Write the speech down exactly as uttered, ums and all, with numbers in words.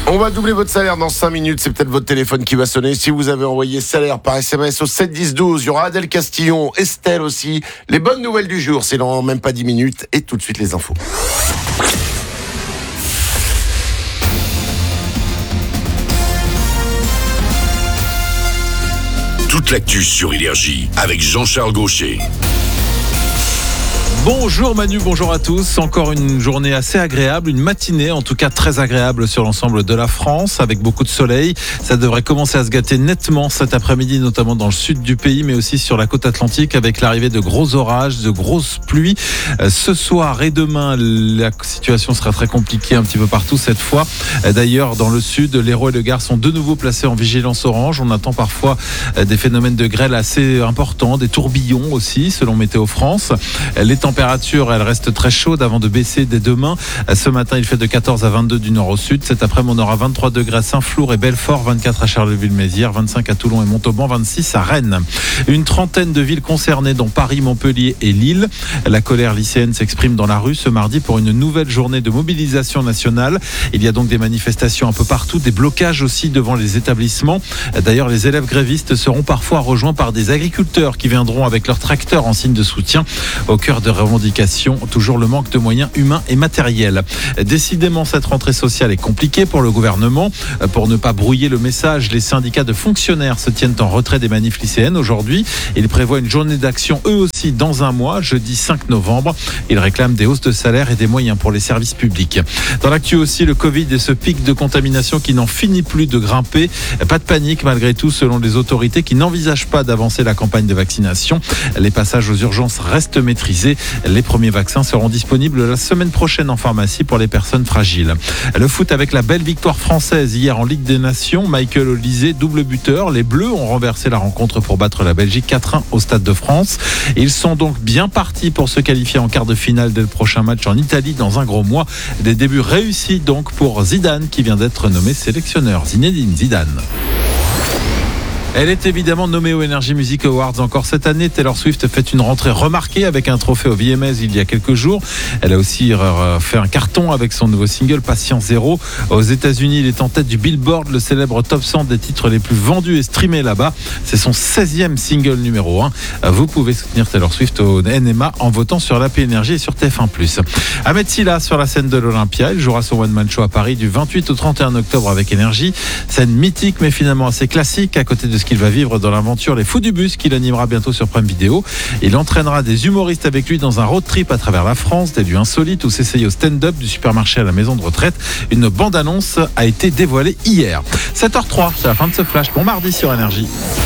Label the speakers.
Speaker 1: On va doubler votre salaire dans cinq minutes. C'est peut-être votre téléphone qui va sonner. Si vous avez envoyé salaire par S M S au sept dix douze, il y aura Adèle Castillon, Estelle aussi. Les bonnes nouvelles du jour, c'est dans même pas dix minutes. Et tout de suite, les infos.
Speaker 2: Toute l'actu sur Énergie avec Jean-Charles Gaucher.
Speaker 3: Bonjour Manu, bonjour à tous. Encore une journée assez agréable, une matinée en tout cas très agréable sur l'ensemble de la France avec beaucoup de soleil. Ça devrait commencer à se gâter nettement cet après-midi, notamment dans le sud du pays, mais aussi sur la côte atlantique avec l'arrivée de gros orages, de grosses pluies. Ce soir et demain, la situation sera très compliquée un petit peu partout cette fois. D'ailleurs, dans le sud, l'Hérault et le Gard sont de nouveau placés en vigilance orange. On attend parfois des phénomènes de grêle assez importants, des tourbillons aussi, selon Météo France. Les températures La température, elle reste très chaude avant de baisser dès demain. Ce matin, il fait de quatorze à vingt-deux du nord au sud. Cet après-midi, on aura vingt-trois degrés à Saint-Flour et Belfort, vingt-quatre à Charleville-Mézières, vingt-cinq à Toulon et Montauban, vingt-six à Rennes. Une trentaine de villes concernées, dont Paris, Montpellier et Lille. La colère lycéenne s'exprime dans la rue ce mardi pour une nouvelle journée de mobilisation nationale. Il y a donc des manifestations un peu partout, des blocages aussi devant les établissements. D'ailleurs, les élèves grévistes seront parfois rejoints par des agriculteurs qui viendront avec leurs tracteurs en signe de soutien. Au cœur de revendications, toujours le manque de moyens humains et matériels. Décidément, cette rentrée sociale est compliquée pour le gouvernement. Pour ne pas brouiller le message, les syndicats de fonctionnaires se tiennent en retrait des manifs lycéennes aujourd'hui. Ils prévoient une journée d'action eux aussi dans un mois, jeudi cinq novembre. Ils réclament des hausses de salaire et des moyens pour les services publics. Dans l'actu aussi, le Covid et ce pic de contamination qui n'en finit plus de grimper. Pas de panique malgré tout selon les autorités qui n'envisagent pas d'avancer la campagne de vaccination. Les passages aux urgences restent maîtrisés. Les premiers vaccins seront disponibles la semaine prochaine en pharmacie pour les personnes fragiles. Le foot avec la belle victoire française hier en Ligue des Nations. Michael Olise, double buteur. Les Bleus ont renversé la rencontre pour battre la Belgique quatre un au Stade de France. Ils sont donc bien partis pour se qualifier en quart de finale dès le prochain match en Italie dans un gros mois. Des débuts réussis donc pour Zidane qui vient d'être nommé sélectionneur. Zinedine Zidane. Elle est évidemment nommée aux Energy Music Awards encore cette année. Taylor Swift fait une rentrée remarquée avec un trophée au V M S il y a quelques jours. Elle a aussi fait un carton avec son nouveau single Patient Zéro. Aux États-Unis, il est en tête du Billboard, le célèbre top cent des titres les plus vendus et streamés là-bas. C'est son seizième single numéro un. Vous pouvez soutenir Taylor Swift au N M A en votant sur l'A P Énergie et sur T F un plus. Ahmed Silla sur la scène de l'Olympia. Il jouera son one-man show à Paris du vingt-huit au trente et un octobre avec Énergie. Scène mythique mais finalement assez classique à côté de ce qu'il va vivre dans l'aventure Les Fous du Bus qu'il animera bientôt sur Prime Video. Il entraînera des humoristes avec lui dans un road trip à travers la France, des lieux insolites où s'essayer au stand-up du supermarché à la maison de retraite. Une bande-annonce a été dévoilée hier. sept heures zéro trois, c'est la fin de ce flash. Bon mardi sur Énergie.